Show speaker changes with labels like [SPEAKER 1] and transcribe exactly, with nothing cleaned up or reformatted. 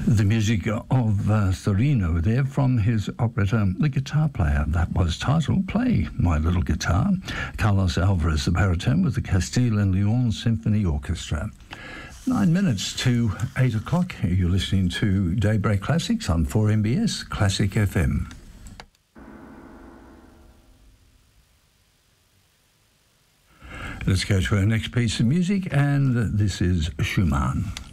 [SPEAKER 1] The music of uh, Torino there from his operetta The Guitar Player. That was titled Play My Little Guitar. Carlos Alvarez, the baritone with the Castile and Leon Symphony Orchestra. Nine minutes to eight o'clock. You're listening to Daybreak Classics on four M B S Classic F M. Let's go to our next piece of music, and this is Schumann.